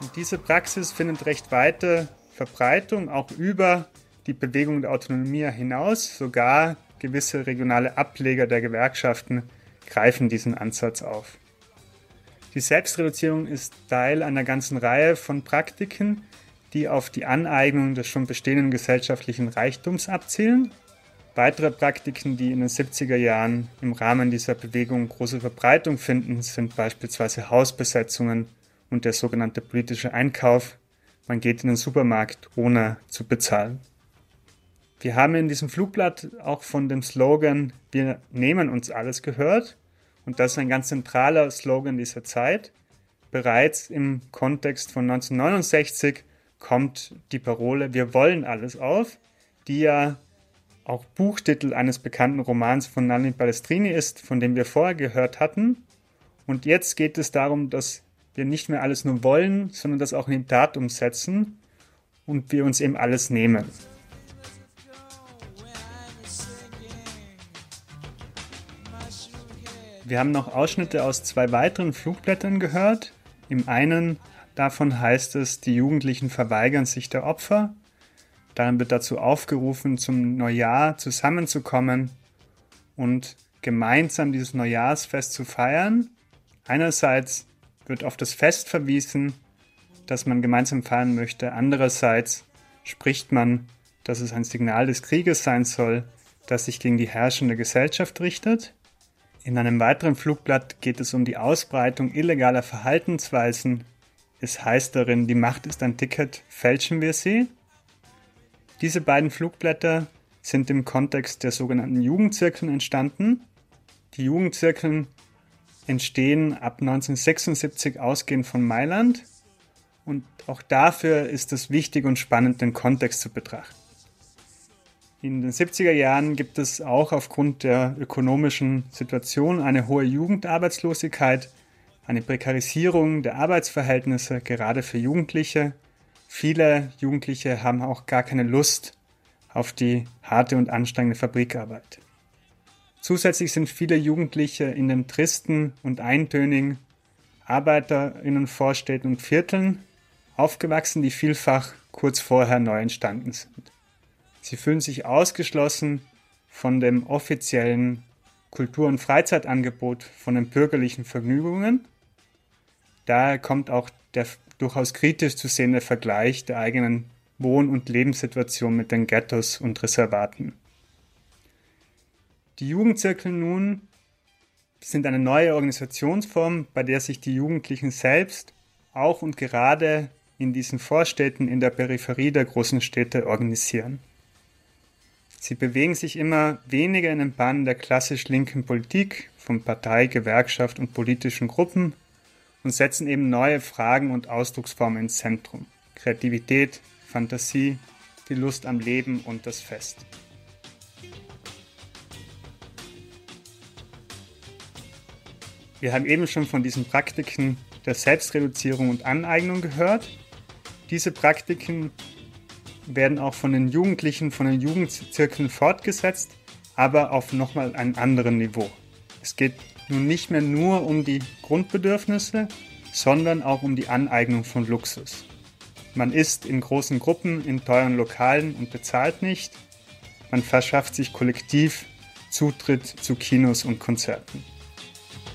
Und diese Praxis findet recht weite Verbreitung, auch über die Bewegung der Autonomia hinaus. Sogar gewisse regionale Ableger der Gewerkschaften greifen diesen Ansatz auf. Die Selbstreduzierung ist Teil einer ganzen Reihe von Praktiken, die auf die Aneignung des schon bestehenden gesellschaftlichen Reichtums abzielen. Weitere Praktiken, die in den 70er Jahren im Rahmen dieser Bewegung große Verbreitung finden, sind beispielsweise Hausbesetzungen und der sogenannte politische Einkauf. Man geht in den Supermarkt, ohne zu bezahlen. Wir haben in diesem Flugblatt auch von dem Slogan „Wir nehmen uns alles" gehört. Und das ist ein ganz zentraler Slogan dieser Zeit. Bereits im Kontext von 1969 kommt die Parole „Wir wollen alles" auf, die ja auch Buchtitel eines bekannten Romans von Nanni Balestrini ist, von dem wir vorher gehört hatten. Und jetzt geht es darum, dass wir nicht mehr alles nur wollen, sondern das auch in die Tat umsetzen und wir uns eben alles nehmen. Wir haben noch Ausschnitte aus 2 weiteren Flugblättern gehört. Im einen davon heißt es, die Jugendlichen verweigern sich der Opfer. Darin wird dazu aufgerufen, zum Neujahr zusammenzukommen und gemeinsam dieses Neujahrsfest zu feiern. Einerseits wird auf das Fest verwiesen, das man gemeinsam feiern möchte. Andererseits spricht man, dass es ein Signal des Krieges sein soll, das sich gegen die herrschende Gesellschaft richtet. In einem weiteren Flugblatt geht es um die Ausbreitung illegaler Verhaltensweisen. Es heißt darin, die Macht ist ein Ticket, fälschen wir sie. Diese beiden Flugblätter sind im Kontext der sogenannten Jugendzirkeln entstanden. Die Jugendzirkeln entstehen ab 1976 ausgehend von Mailand und auch dafür ist es wichtig und spannend, den Kontext zu betrachten. In den 70er Jahren gibt es auch aufgrund der ökonomischen Situation eine hohe Jugendarbeitslosigkeit, eine Prekarisierung der Arbeitsverhältnisse, gerade für Jugendliche. Viele Jugendliche haben auch gar keine Lust auf die harte und anstrengende Fabrikarbeit. Zusätzlich sind viele Jugendliche in den tristen und eintönigen Arbeiterinnenvorstädten und Vierteln aufgewachsen, die vielfach kurz vorher neu entstanden sind. Sie fühlen sich ausgeschlossen von dem offiziellen Kultur- und Freizeitangebot, von den bürgerlichen Vergnügungen. Daher kommt auch der durchaus kritisch zu sehende Vergleich der eigenen Wohn- und Lebenssituation mit den Ghettos und Reservaten. Die Jugendzirkel nun sind eine neue Organisationsform, bei der sich die Jugendlichen selbst auch und gerade in diesen Vorstädten in der Peripherie der großen Städte organisieren. Sie bewegen sich immer weniger in den Bahnen der klassisch linken Politik, von Partei, Gewerkschaft und politischen Gruppen und setzen eben neue Fragen und Ausdrucksformen ins Zentrum. Kreativität, Fantasie, die Lust am Leben und das Fest. Wir haben eben schon von diesen Praktiken der Selbstreduzierung und Aneignung gehört. Diese Praktiken werden auch von den Jugendlichen, von den Jugendzirkeln fortgesetzt, aber auf nochmal einem anderen Niveau. Es geht nun nicht mehr nur um die Grundbedürfnisse, sondern auch um die Aneignung von Luxus. Man isst in großen Gruppen in teuren Lokalen und bezahlt nicht. Man verschafft sich kollektiv Zutritt zu Kinos und Konzerten.